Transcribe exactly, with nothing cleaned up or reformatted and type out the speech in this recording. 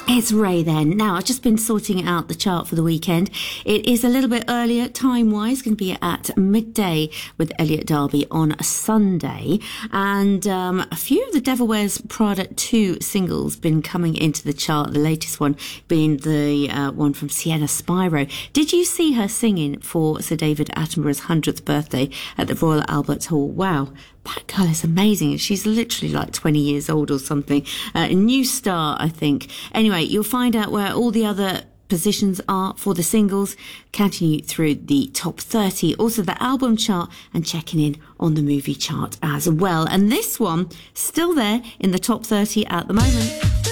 It's Ray then. Now, I've just been sorting out the chart for the weekend. It is a little bit earlier time-wise, going to be at midday with Elliot Derby on a Sunday. And um, a few of the Devil Wears Prada two singles been coming into the chart, the latest one being the uh, one from Sienna Spyro. Did you see her singing for Sir David Attenborough's hundredth birthday at the Royal Albert Hall? Wow. That girl is amazing. She's literally like twenty years old or something. Uh, a new star, I think. Anyway, you'll find out where all the other positions are for the singles, counting you through the top thirty, also the album chart, and checking in on the movie chart as well. And this one, still there in the top thirty at the moment.